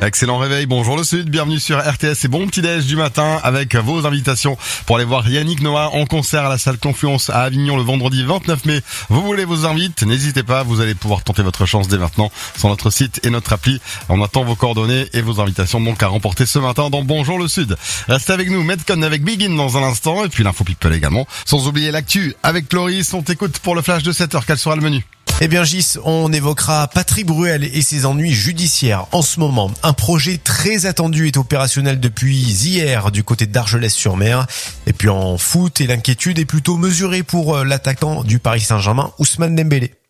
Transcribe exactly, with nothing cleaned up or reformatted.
Excellent réveil, bonjour le Sud, bienvenue sur R T S et bon petit déj du matin avec vos invitations pour aller voir Yannick Noah en concert à la salle Confluence à Avignon le vendredi vingt-neuf mai. Vous voulez vos invites, n'hésitez pas, vous allez pouvoir tenter votre chance dès maintenant sur notre site et notre appli. On attend vos coordonnées et vos invitations donc à remporter ce matin dans Bonjour le Sud. Restez avec nous, Medcon avec Begin dans un instant et puis l'info people également. Sans oublier l'actu avec Cloris, on t'écoute pour le flash de sept heures, quel sera le menu ? Eh bien Gis, on évoquera Patrick Bruel et ses ennuis judiciaires en ce moment. Un projet très attendu est opérationnel depuis hier du côté d'Argelès-sur-Mer. Et puis en foot, et l'inquiétude est plutôt mesurée pour l'attaquant du Paris Saint-Germain, Ousmane Dembélé.